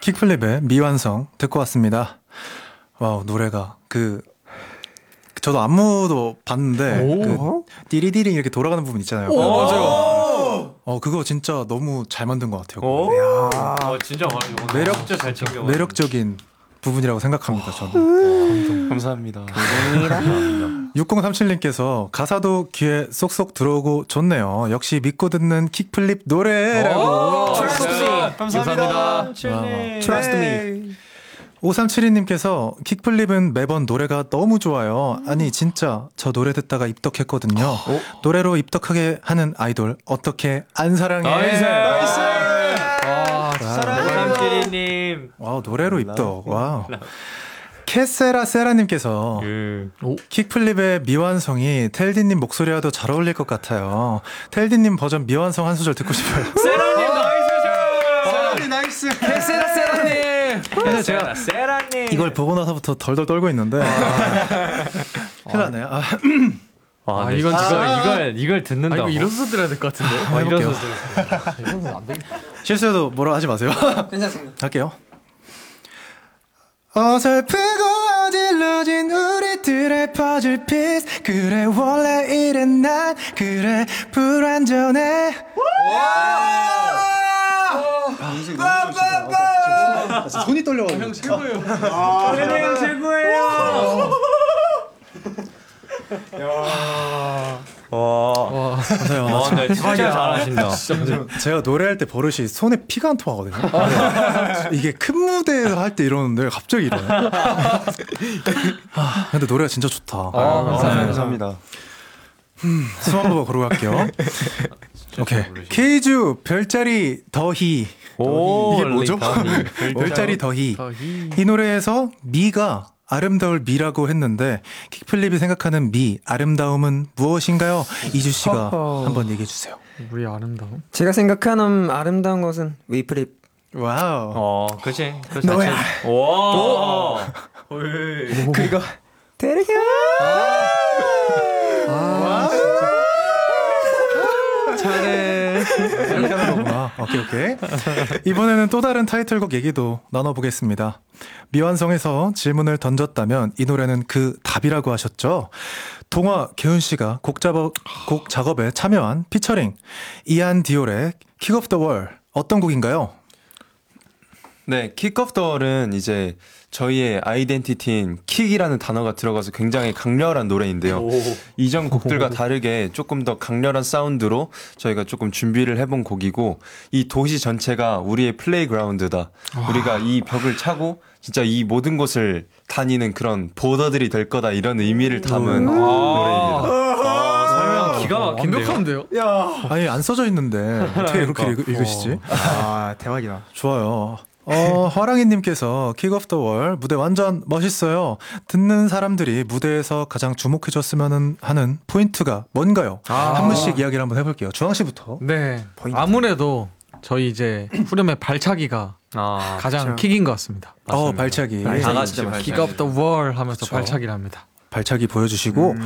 킥플립의 미완성 듣고 왔습니다. 와우, 노래가 저도 안무도 봤는데 띠리디링 이렇게 돌아가는 부분 있잖아요. 맞아요. 그거 진짜 너무 잘 만든 것 같아요. 진짜 진짜 잘 챙겨. 매력적인 부분이라고 생각합니다. 저는. 감사합니다. 6037님께서 가사도 귀에 쏙쏙 들어오고 좋네요. 역시 믿고 듣는 킥플립 노래라고. 감사합니다. Trust me. 5372님께서 킥플립은 매번 노래가 너무 좋아요. 아니 진짜 저 노래 듣다가 입덕했거든요. 노래로 입덕하게 하는 아이돌 어떻게 안 사랑해? 사랑해님. 와, 노래로 입덕. 와우. 캐세라세라님께서 킥플립의 미완성이 텔디님 목소리와도 잘 어울릴 것 같아요. 텔디님 버전 미완성 한 소절 듣고 싶어요. 세라님 나이스. 세라님. 그래서 제가 세라님. 이걸 보고 나서부터 덜덜 떨고 있는데 큰일 나네요. 이걸 듣는다고. 이거 일어서서 들어야 될 것 같은데. 해볼게요. 이러면 안 되겠다. 실수해도 뭐라 하지 마세요. 괜찮습니다. 할게요. 어설프고 어질러진 우리들의 퍼즐 피스 그래 원래 이래 난 그래 불완전해. 손이 떨려가지고. 형 최고예요. 형 최고예요. 와, 감사해요. 진짜 잘하신다. 제가 노래할 때 버릇이 손에 피가 안 통하거든요. 이게 큰 무대에서 할 때 이러는데 갑자기 이러네. 근데 노래가 진짜 좋다. 감사합니다. 숨 한 번 고르고 갈게요. 오케이. 케이주 별자리 더히. 이게 뭐죠? 별자리 더히. 이 노래에서 미가 아름다울 미라고 했는데 킥플립이 생각하는 미, 아름다움은 무엇인가요? 이주 씨가 한번 얘기해 주세요. 우리 아름다움? 제가 생각하는 아름다운 것은 위플립. 와우. 그치. 너야. 와. 그리고 데리가. 잘해. 이렇게 하는 거구나. 오케이. 이번에는 또 다른 타이틀곡 얘기도 나눠보겠습니다. 미완성에서 질문을 던졌다면 이 노래는 그 답이라고 하셨죠. 동화 개훈 씨가 곡 작업에 참여한 피처링 이안 디올의 킥 오프 더 월 어떤 곡인가요? 네, 킥 오프 더 월은 이제 저희의 아이덴티티인 킥이라는 단어가 들어가서 굉장히 강렬한 노래인데요. 이전 곡들과 다르게 조금 더 강렬한 사운드로 저희가 조금 준비를 해본 곡이고 이 도시 전체가 우리의 플레이그라운드다. 우리가 이 벽을 차고 진짜 이 모든 곳을 다니는 그런 보더들이 될 거다 이런 의미를 담은 노래입니다. 설명 기가 막힌데요. 완벽한데요? 아니 안 써져 있는데 어떻게 이렇게 읽으시지? 대박이다. 좋아요. 화랑이님께서 킥 오프 더 월 무대 완전 멋있어요. 듣는 사람들이 무대에서 가장 주목해줬으면 하는 포인트가 뭔가요? 한 분씩 이야기를 한번 해볼게요. 주황 씨부터. 네. 아무래도 저희 이제 후렴의 발차기가 가장 킥인 것 같습니다. 발차기. 다 같이 킥 오프 더 월 하면서 발차기를 합니다. 발차기 보여주시고